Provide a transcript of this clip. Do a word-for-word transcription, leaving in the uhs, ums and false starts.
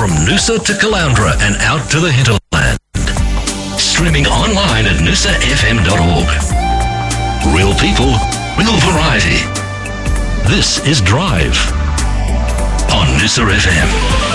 from Noosa to Caloundra and out to the hinterland. Streaming online at noosa f m dot org. Real people, real variety. This is Drive on Noosa F M.